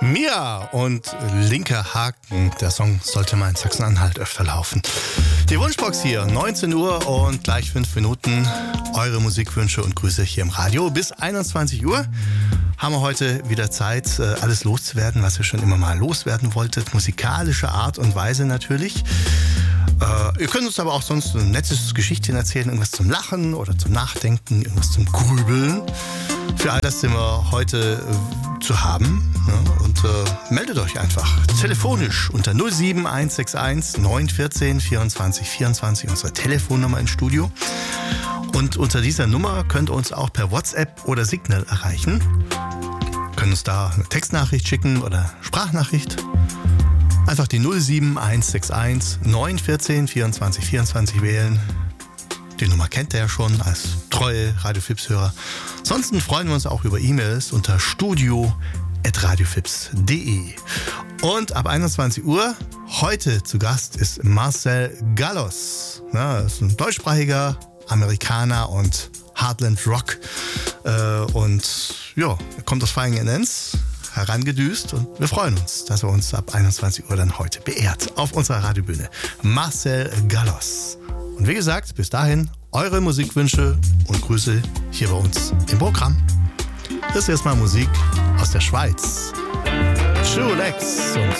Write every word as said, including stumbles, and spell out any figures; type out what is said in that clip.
Mia und Linker Haken. Der Song sollte mal in Sachsen-Anhalt öfter laufen. Die Wunschbox hier, neunzehn Uhr und gleich fünf Minuten. Eure Musikwünsche und Grüße hier im Radio. Bis einundzwanzig Uhr haben wir heute wieder Zeit, alles loszuwerden, was ihr schon immer mal loswerden wolltet. Musikalische Art und Weise natürlich. Äh, ihr könnt uns aber auch sonst ein nettes Geschichtchen erzählen, irgendwas zum Lachen oder zum Nachdenken, irgendwas zum Grübeln. Für all das sind wir heute äh, zu haben. Ja, und äh, meldet euch einfach telefonisch unter null sieben eins sechs eins neun eins vier vierundzwanzig vierundzwanzig, unsere Telefonnummer im Studio. Und unter dieser Nummer könnt ihr uns auch per WhatsApp oder Signal erreichen. Können uns da eine Textnachricht schicken oder Sprachnachricht. Einfach die null sieben eins sechs eins neun eins vier vierundzwanzig vierundzwanzig wählen. Die Nummer kennt ihr ja schon als treue Radio Fips-Hörer. Ansonsten freuen wir uns auch über E-Mails unter studio at radiofips punkt de. Und ab einundzwanzig Uhr heute zu Gast ist Marcel Gallos. Ja, ist ein deutschsprachiger Amerikaner und Heartland Rock. Äh, und ja, er kommt aus Vaihingen-Enns herangedüst und wir freuen uns, dass er uns ab einundzwanzig Uhr dann heute beehrt auf unserer Radiobühne. Marcel Gallos. Und wie gesagt, bis dahin eure Musikwünsche und Grüße hier bei uns im Programm. Das ist erstmal Musik aus der Schweiz. True Lex und